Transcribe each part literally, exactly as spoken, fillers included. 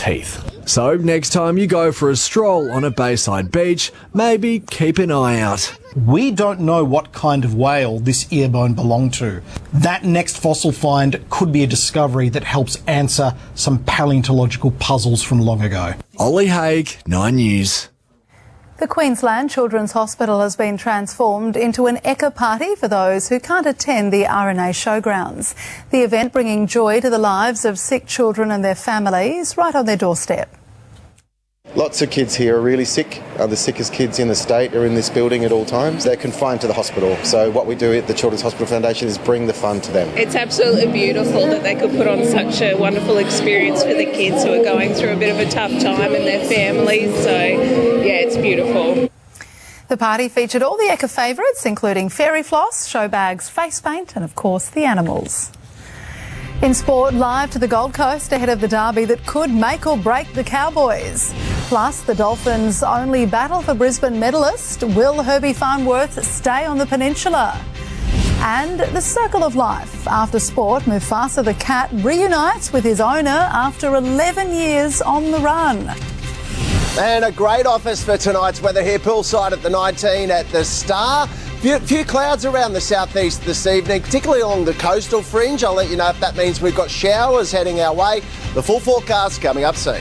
teeth. So next time you go for a stroll on a bayside beach, maybe keep an eye out. We don't know what kind of whale this ear bone belonged to. That next fossil find could be a discovery that helps answer some paleontological puzzles from long ago. Ollie Haig, Nine News. The Queensland Children's Hospital has been transformed into an Ekka party for those who can't attend the R N A showgrounds. The event bringing joy to the lives of sick children and their families right on their doorstep. Lots of kids here are really sick. Uh, the sickest kids in the state are in this building at all times. They're confined to the hospital. So what we do at the Children's Hospital Foundation is bring the fun to them. It's absolutely beautiful that they could put on such a wonderful experience for the kids who are going through a bit of a tough time and their families. So, yeah, it's beautiful. The party featured all the Ekka favourites, including fairy floss, show bags, face paint and, of course, the animals. In sport, live to the Gold Coast ahead of the derby that could make or break the Cowboys. Plus, the Dolphins' only battle for Brisbane medalist, will Herbie Farnworth stay on the peninsula? And the circle of life. After sport, Mufasa the cat reunites with his owner after eleven years on the run. And a great office for tonight's weather here, poolside at the nineteen at the Star. Few, few clouds around the southeast this evening, particularly along the coastal fringe. I'll let you know if that means we've got showers heading our way. The full forecast coming up soon.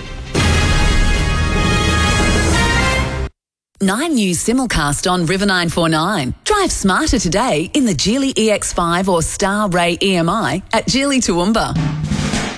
Nine News simulcast on River nine four nine. Drive smarter today in the Geely E X five or Star Ray E M I at Geely Toowoomba.